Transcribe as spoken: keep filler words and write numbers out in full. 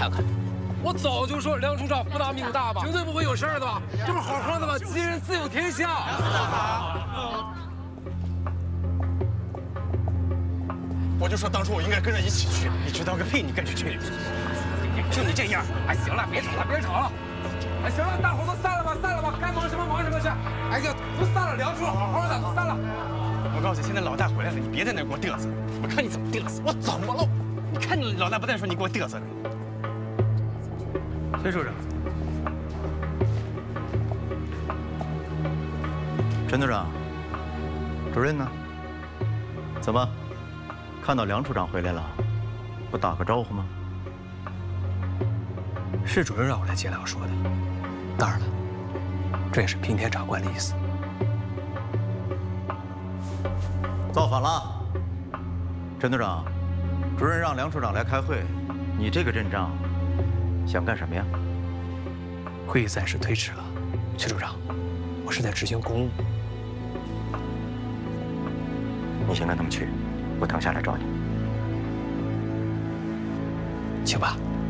看看。 我早就说梁处长福大命大吧，绝对不会有事儿的吧？这不好好的吗？吉人自有天相。 我就说当初我应该跟着一起去，你知道个屁！你跟着去，就你这样！ 哎，行了，别吵了，别吵了。哎，行了，大伙都散了吧，散了吧，该忙什么忙什么去。哎呀，都散了，梁处好好的，都散了。 我告诉你，现在老大回来了，你别在那给我嘚瑟，我看你怎么嘚瑟。我怎么了？你看你老大不在的时候，你给我嘚瑟的。崔处长， 陈队长，主任呢？怎么？看到梁处长回来了，不打个招呼吗？ 是主任让我来接梁说的。当然了，这也是平田长官的意思。 造反了！陈队长，主任让梁处长来开会，你这个阵仗想干什么呀？ 会议暂时推迟了，崔处长，我是在执行公务。 你先跟他们去，我等下来找你。 请吧。